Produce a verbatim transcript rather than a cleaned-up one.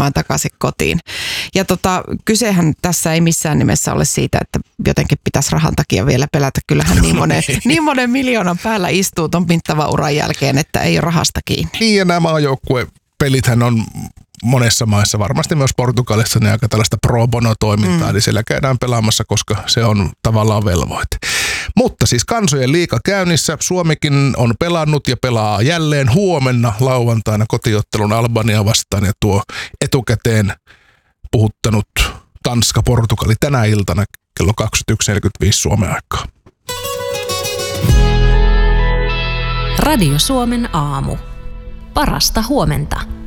lentämään takaisin kotiin. Ja tota, kysehän tässä ei missään nimessä ole siitä, että jotenkin pitäisi rahan takia vielä pelätä. Kyllähän niin monen, niin monen miljoonan päällä istuu ton pinttavan uran jälkeen, että ei ole rahasta kiinni. Niin ja nämä maajoukkuepelithän on monessa maissa, varmasti myös Portugalissa, niin aika tällaista pro bono toimintaa, mm. eli siellä käydään pelaamassa, koska se on tavallaan velvoite. Mutta siis kansojen liiga käynnissä, Suomikin on pelannut ja pelaa jälleen huomenna lauantaina kotiottelun Albania vastaan ja tuo etukäteen puhuttanut Tanska-Portugali tänä iltana kello kaksikymmentäyksi neljäkymmentäviisi Suomen aikaa. Radio Suomen aamu. Parasta huomenta.